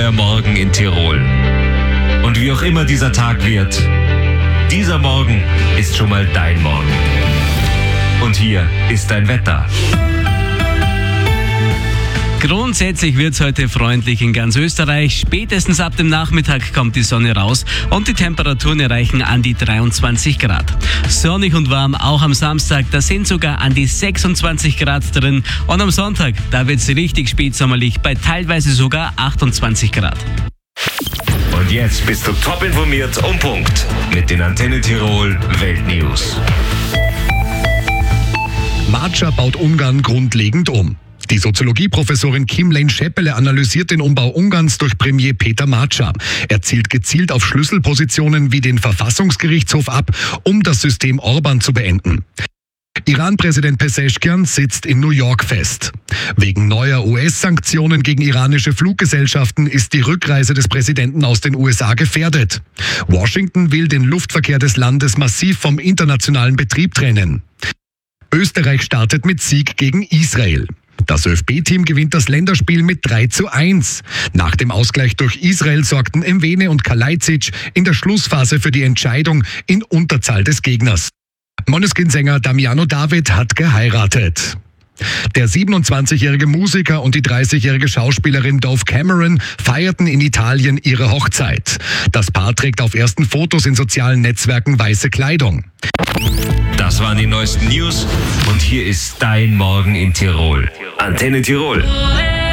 Dieser Morgen in Tirol. Und wie auch immer dieser Tag wird, dieser Morgen ist schon mal dein Morgen. Und hier ist dein Wetter. Grundsätzlich wird es heute freundlich in ganz Österreich. Spätestens ab dem Nachmittag kommt die Sonne raus und die Temperaturen erreichen an die 23 Grad. Sonnig und warm auch am Samstag, da sind sogar an die 26 Grad drin. Und am Sonntag, da wird es richtig spätsommerlich, bei teilweise sogar 28 Grad. Und jetzt bist du top informiert und Punkt mit den Antenne Tirol Weltnews. Marcia baut Ungarn grundlegend um. Die Soziologieprofessorin Kim Lane-Scheppele analysiert den Umbau Ungarns durch Premier Peter Marcia. Er zielt gezielt auf Schlüsselpositionen wie den Verfassungsgerichtshof ab, um das System Orban zu beenden. Iran-Präsident Pezeshkian sitzt in New York fest. Wegen neuer US-Sanktionen gegen iranische Fluggesellschaften ist die Rückreise des Präsidenten aus den USA gefährdet. Washington will den Luftverkehr des Landes massiv vom internationalen Betrieb trennen. Österreich startet mit Sieg gegen Israel. Das ÖFB-Team gewinnt das Länderspiel mit 3:1. Nach dem Ausgleich durch Israel sorgten Mwene und Kalajdzic in der Schlussphase für die Entscheidung in Unterzahl des Gegners. Måneskin-Sänger Damiano David hat geheiratet. Der 27-jährige Musiker und die 30-jährige Schauspielerin Dove Cameron feierten in Italien ihre Hochzeit. Das Paar trägt auf ersten Fotos in sozialen Netzwerken weiße Kleidung. Das waren die neuesten News und hier ist dein Morgen in Tirol. Antenne Tirol.